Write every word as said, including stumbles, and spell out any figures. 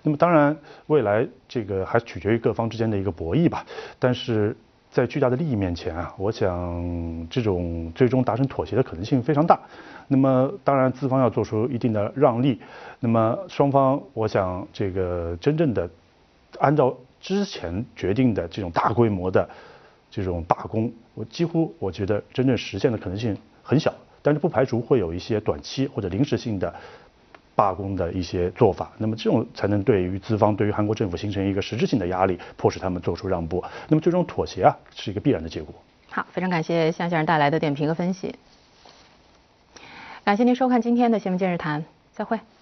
那么当然，未来这个还取决于各方之间的一个博弈吧。但是在巨大的利益面前啊，我想这种最终达成妥协的可能性非常大。那么当然，资方要做出一定的让利。那么双方，我想这个真正的按照之前决定的这种大规模的这种罢工，我几乎我觉得真正实现的可能性很小。但是不排除会有一些短期或者临时性的罢工的一些做法，那么这种才能对于资方、对于韩国政府形成一个实质性的压力，迫使他们做出让步。那么最终妥协啊，是一个必然的结果。 好，非常感谢向先生带来的点评和分析。感谢您收看今天的新闻今日谈，再会。